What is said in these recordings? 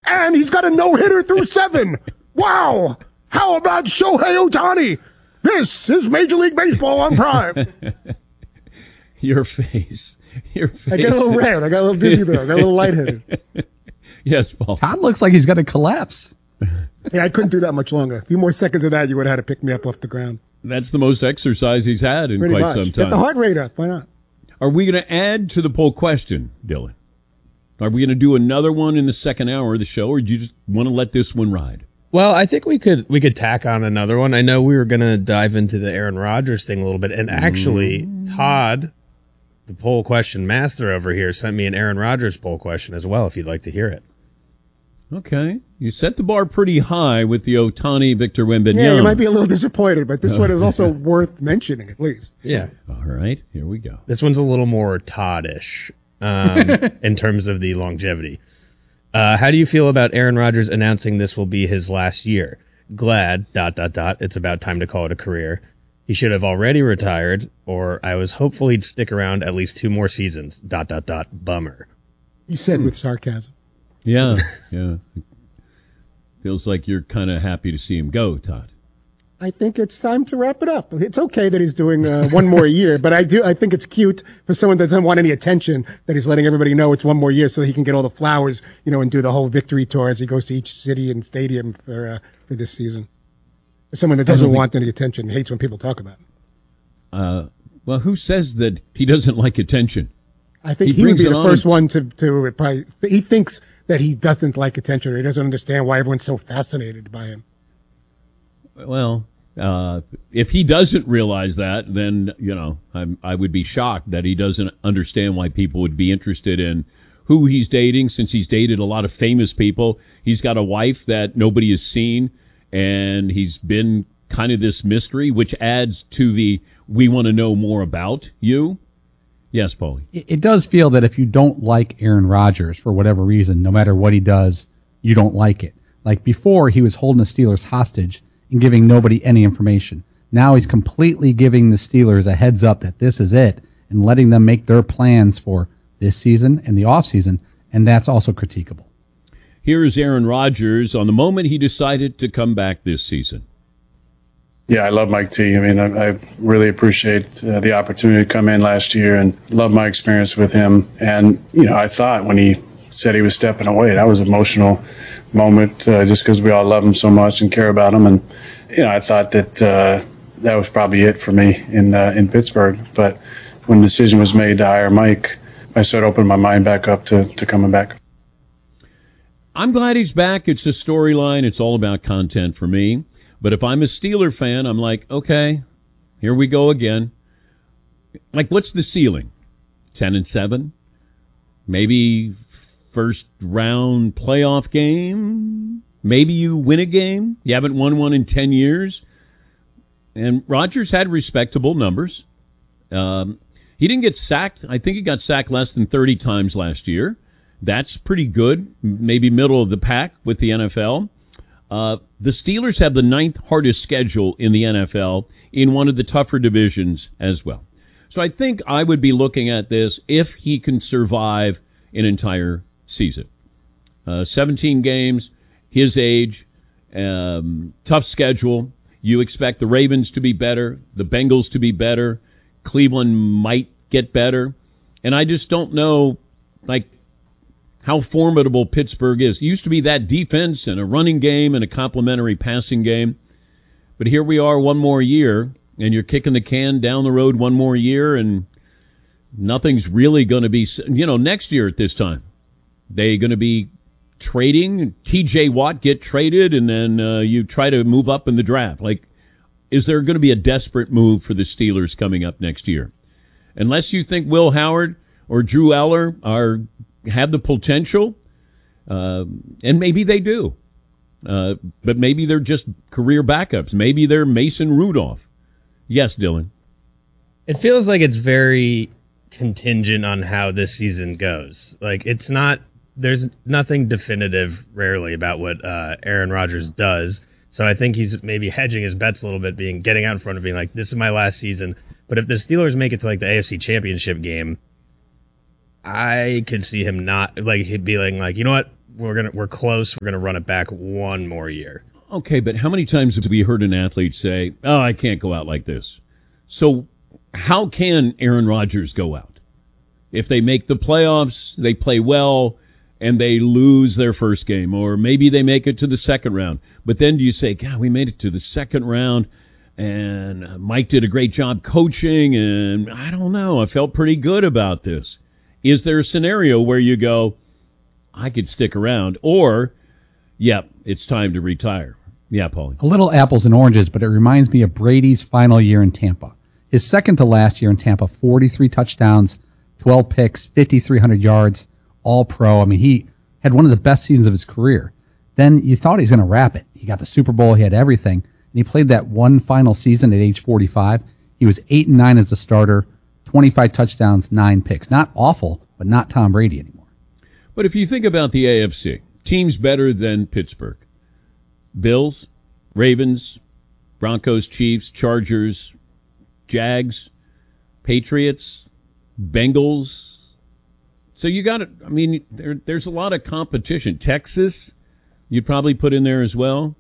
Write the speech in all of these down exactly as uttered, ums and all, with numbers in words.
And he's got a no-hitter through seven. Wow. How about Shohei Ohtani? This is Major League Baseball on Prime. Your face. Your face. I got a little red. I got a little dizzy there. I got a little lightheaded. Yes, Paul. Todd looks like he's going to collapse. Yeah, I couldn't do that much longer. A few more seconds of that, you would have had to pick me up off the ground. That's the most exercise he's had in Pretty quite much. some Get time. the heart rate up. Why not? Are we going to add to the poll question, Dylan? Are we going to do another one in the second hour of the show, or do you just want to let this one ride? Well, I think we could we could tack on another one. I know we were going to dive into the Aaron Rodgers thing a little bit, and actually, mm. Todd, the poll question master over here, sent me an Aaron Rodgers poll question as well, if you'd like to hear it. Okay. You set the bar pretty high with the Ohtani Victor Wembanyama. Yeah, you might be a little disappointed, but this one is also worth mentioning at least. Yeah. All right. Here we go. This one's a little more Todd-ish um, in terms of the longevity. Uh, how do you feel about Aaron Rodgers announcing this will be his last year? Glad, dot, dot, dot, it's about time to call it a career. He should have already retired, or I was hopeful he'd stick around at least two more seasons, dot, dot, dot, bummer. He said with sarcasm. Yeah, yeah. Feels like you're kind of happy to see him go, Todd. I think it's time to wrap it up. It's okay that he's doing uh, one more year, but I do. I think it's cute for someone that doesn't want any attention that he's letting everybody know it's one more year so he can get all the flowers, you know, and do the whole victory tour as he goes to each city and stadium for uh, for this season. For someone that doesn't want any attention, hates when people talk about it. Uh, well, who says that he doesn't like attention? I think He he, would brings be it the on first and- one to to probably. He thinks that he doesn't like attention, or he doesn't understand why everyone's so fascinated by him. Well, uh, if he doesn't realize that, then, you know, I'm, I would be shocked that he doesn't understand why people would be interested in who he's dating, since he's dated a lot of famous people. He's got a wife that nobody has seen, and he's been kind of this mystery, which adds to the we want to know more about you. Yes, Paulie. It, it does feel that if you don't like Aaron Rodgers for whatever reason, no matter what he does, you don't like it. Like before, he was holding the Steelers hostage and giving nobody any information. Now he's completely giving the Steelers a heads up that this is it and letting them make their plans for this season and the offseason, and that's also critiquable. Here is Aaron Rodgers on the moment he decided to come back this season. Yeah, I love Mike T. I mean, I, I really appreciate uh, the opportunity to come in last year and love my experience with him. And, you know, I thought when he said he was stepping away, that was an emotional moment uh, just because we all love him so much and care about him. And, you know, I thought that uh, that was probably it for me in uh, in Pittsburgh. But when the decision was made to hire Mike, I started opening my mind back up to, to coming back. I'm glad he's back. It's a storyline. It's all about content for me. But if I'm a Steeler fan, I'm like, okay, here we go again. Like, what's the ceiling? Ten and seven? Maybe first round playoff game? Maybe you win a game? You haven't won one in ten years? And Rodgers had respectable numbers. Um, he didn't get sacked. I think he got sacked less than thirty times last year. That's pretty good. Maybe middle of the pack with the N F L. Uh, the Steelers have the ninth hardest schedule in the N F L in one of the tougher divisions as well. So I think I would be looking at this if he can survive an entire season. Uh, seventeen games, his age, um, tough schedule. You expect the Ravens to be better, the Bengals to be better, Cleveland might get better. And I just don't know, like, how formidable Pittsburgh is. It used to be that defense and a running game and a complementary passing game. But here we are one more year, and you're kicking the can down the road one more year, and nothing's really going to be, you know, next year at this time. They're going to be trading. T J Watt get traded, and then uh, you try to move up in the draft. Like, is there going to be a desperate move for the Steelers coming up next year? Unless you think Will Howard or Drew Eller are have the potential, uh, and maybe they do. Uh, but maybe they're just career backups. Maybe they're Mason Rudolph. Yes, Dylan. It feels like it's very contingent on how this season goes. Like, it's not, there's nothing definitive rarely about what uh, Aaron Rodgers does. So I think he's maybe hedging his bets a little bit, being getting out in front of being like, this is my last season. But if the Steelers make it to like the A F C Championship game, I could see him not, like, he'd be like, like, you know what? we're gonna we're close. We're gonna run it back one more year. Okay, but how many times have we heard an athlete say, "Oh, I can't go out like this"? So, how can Aaron Rodgers go out if they make the playoffs, they play well, and they lose their first game, or maybe they make it to the second round? But then do you say, "God, we made it to the second round, and Mike did a great job coaching, and I don't know, I felt pretty good about this"? Is there a scenario where you go, "I could stick around," or, "Yeah, it's time to retire"? Yeah, Paulie. A little apples and oranges, but it reminds me of Brady's final year in Tampa. His second to last year in Tampa, forty-three touchdowns, twelve picks, fifty-three hundred yards, all pro. I mean, he had one of the best seasons of his career. Then you thought he was going to wrap it. He got the Super Bowl. He had everything. And he played that one final season at age forty-five. He was eight and nine as a starter, twenty-five touchdowns, nine picks. Not awful, but not Tom Brady anymore. But if you think about the A F C, teams better than Pittsburgh: Bills, Ravens, Broncos, Chiefs, Chargers, Jags, Patriots, Bengals. So you got it. I mean, there, there's a lot of competition. Texas, you'd probably put in there as well.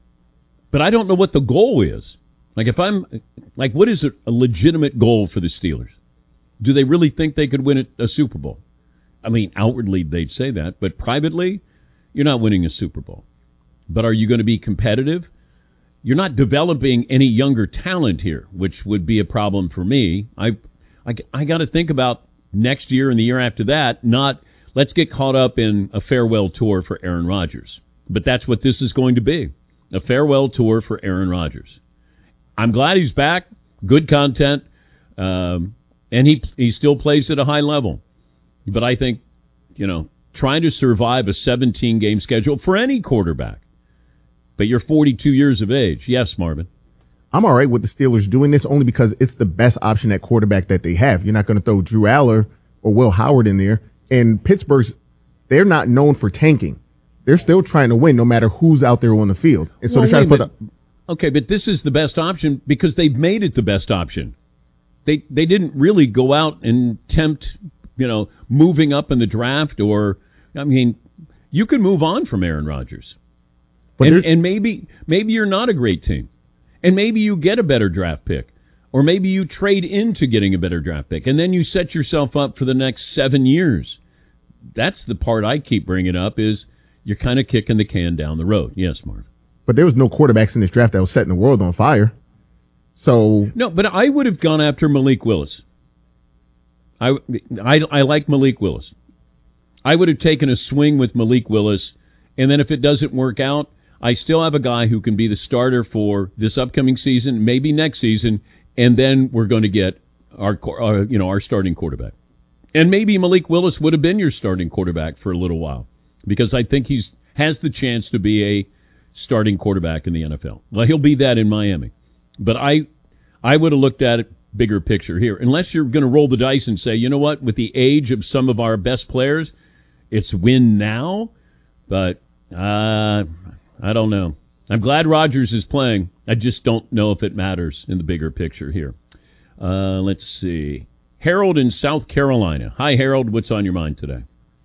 But I don't know what the goal is. Like, if I'm, like, what is a, a legitimate goal for the Steelers? Do they really think they could win a, a Super Bowl? I mean, outwardly they'd say that, but privately, you're not winning a Super Bowl. But are you going to be competitive? You're not developing any younger talent here, which would be a problem for me. I, I, I got to think about next year and the year after that, not let's get caught up in a farewell tour for Aaron Rodgers. But that's what this is going to be, a farewell tour for Aaron Rodgers. I'm glad he's back, good content, um, and he he still plays at a high level. But I think, you know, trying to survive a seventeen-game schedule for any quarterback, but you're forty-two years of age. Yes, Marvin. I'm all right with the Steelers doing this only because it's the best option at quarterback that they have. You're not going to throw Drew Aller or Will Howard in there. And Pittsburgh's, they're not known for tanking. They're still trying to win no matter who's out there on the field. And so well, they're trying wait, to put but, up. Okay, but this is the best option because they've made it the best option. They they didn't really go out and tempt, you know, moving up in the draft, or, I mean, you can move on from Aaron Rodgers. But and, and maybe maybe you're not a great team. And maybe you get a better draft pick. Or maybe you trade into getting a better draft pick. And then you set yourself up for the next seven years. That's the part I keep bringing up, is you're kind of kicking the can down the road. Yes, Marv. But there was no quarterbacks in this draft that was setting the world on fire. So no, but I would have gone after Malik Willis. I, I, I like Malik Willis. I would have taken a swing with Malik Willis, and then if it doesn't work out, I still have a guy who can be the starter for this upcoming season, maybe next season, and then we're going to get our, our you know, our starting quarterback. And maybe Malik Willis would have been your starting quarterback for a little while, because I think he's has the chance to be a starting quarterback in the N F L. Well, he'll be that in Miami. But I I would have looked at it bigger picture here. Unless you're going to roll the dice and say, you know what, with the age of some of our best players, it's win now. But uh, I don't know. I'm glad Rodgers is playing. I just don't know if it matters in the bigger picture here. Uh, let's see. Harold in South Carolina. Hi, Harold. What's on your mind today?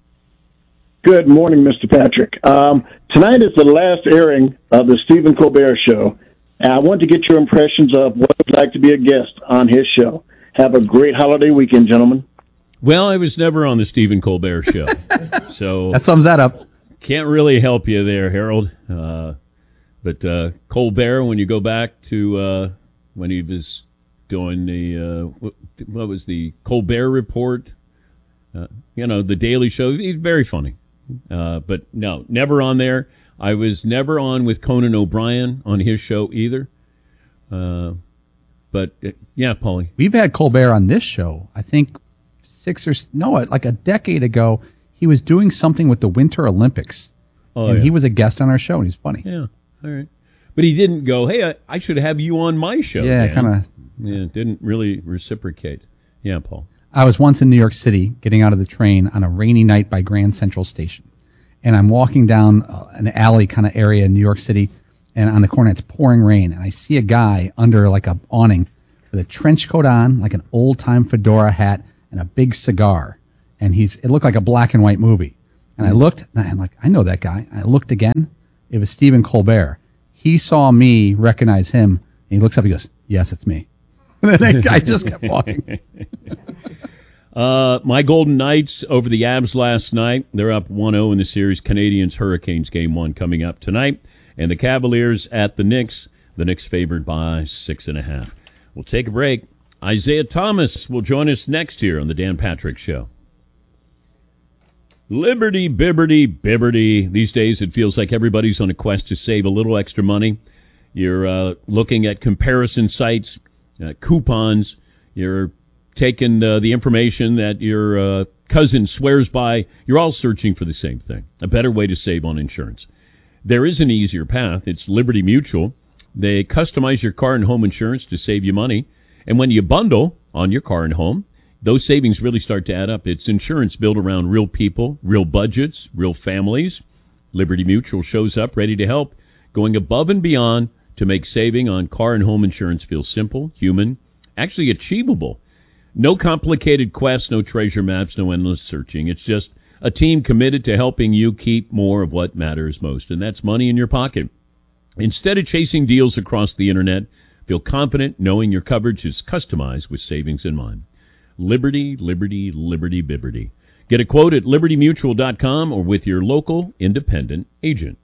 Good morning, Mister Patrick. Um, tonight is the last airing of the Stephen Colbert Show. And I want to get your impressions of what it would like to be a guest on his show. Have a great holiday weekend, gentlemen. Well, I was never on the Stephen Colbert Show. So that sums that up. Can't really help you there, Harold. Uh, but uh, Colbert, when you go back to uh, when he was doing the, uh, what, what was the Colbert Report, uh, you know, the Daily Show, he's very funny. Uh, but no, never on there. I was never on with Conan O'Brien on his show either. Uh, but, uh, yeah, Paulie. We've had Colbert on this show, I think six or, no, like a decade ago. He was doing something with the Winter Olympics. Oh, and yeah. he was a guest on our show, and he's funny. Yeah, all right. But he didn't go, hey, I, I should have you on my show. Yeah, kind of. Yeah, didn't really reciprocate. Yeah, Paul. I was once in New York City getting out of the train on a rainy night by Grand Central Station. And I'm walking down uh, an alley kind of area in New York City, and on the corner it's pouring rain. And I see a guy under like a awning with a trench coat on, like an old-time fedora hat, and a big cigar. And he's it looked like a black and white movie. And I looked, and I'm like, I know that guy. I looked again. It was Stephen Colbert. He saw me recognize him, and he looks up. He goes, "Yes, it's me." And then I just kept walking. Uh, my Golden Knights over the Avs last night. They're up one oh in the series. Canadiens Hurricanes game one coming up tonight. And the Cavaliers at the Knicks. The Knicks favored by six and a half. We'll take a break. Isaiah Thomas will join us next here on the Dan Patrick Show. Liberty, bibberty, bibberty. These days it feels like everybody's on a quest to save a little extra money. You're uh, looking at comparison sites, uh, coupons. You're taking uh, the information that your uh, cousin swears by. You're all searching for the same thing, a better way to save on insurance. There is an easier path. It's Liberty Mutual. They customize your car and home insurance to save you money. And when you bundle on your car and home, those savings really start to add up. It's insurance built around real people, real budgets, real families. Liberty Mutual shows up ready to help, going above and beyond to make saving on car and home insurance feel simple, human, actually achievable. No complicated quests, no treasure maps, no endless searching. It's just a team committed to helping you keep more of what matters most, and that's money in your pocket. Instead of chasing deals across the internet, feel confident knowing your coverage is customized with savings in mind. Liberty, liberty, liberty, bibberty. Get a quote at liberty mutual dot com or with your local independent agent.